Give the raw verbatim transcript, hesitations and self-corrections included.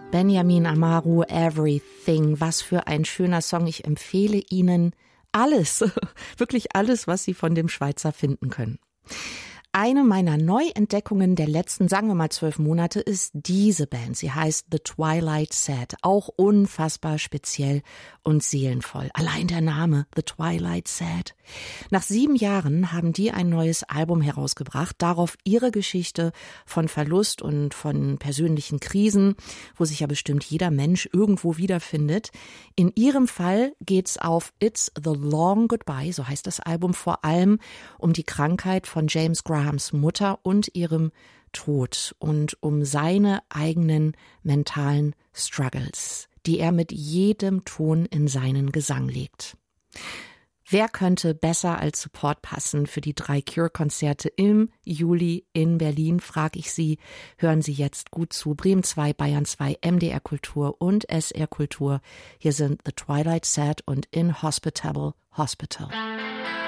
Benjamin Amaru, Everything. Was für ein schöner Song. Ich empfehle Ihnen alles, wirklich alles, was Sie von dem Schweizer finden können. Eine meiner Neuentdeckungen der letzten, sagen wir mal zwölf Monate, ist diese Band. Sie heißt The Twilight Sad. Auch unfassbar speziell und seelenvoll. Allein der Name, The Twilight Sad. Nach sieben Jahren haben die ein neues Album herausgebracht. Darauf ihre Geschichte von Verlust und von persönlichen Krisen, wo sich ja bestimmt jeder Mensch irgendwo wiederfindet. In ihrem Fall geht's auf It's the Long Goodbye, so heißt das Album, vor allem um die Krankheit von James Grahams Mutter und ihrem Tod und um seine eigenen mentalen Struggles, die er mit jedem Ton in seinen Gesang legt. Wer könnte besser als Support passen für die drei Cure-Konzerte im Juli in Berlin, frage ich Sie. Hören Sie jetzt gut zu. Bremen zwei, Bayern zwei, M D R Kultur und S R Kultur. Hier sind The Twilight Sad und Inhospitable Hospital.